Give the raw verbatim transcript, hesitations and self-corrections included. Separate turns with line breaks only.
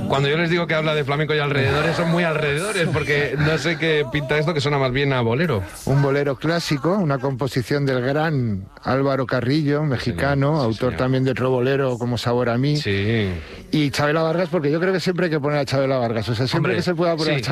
Cuando yo les digo que habla de flamenco y alrededores, son muy alrededores, porque no sé qué pinta esto, que suena más bien a bolero.
Un bolero clásico, una composición del gran Álvaro Carrillo, mexicano,
Sí,
autor
señor.
también de otro bolero como Sabor a mí.
Sí.
Y Chabela Vargas, porque yo creo que siempre hay que poner a Chabela Vargas, o sea, siempre
Hombre,
que se pueda poner
sí.
a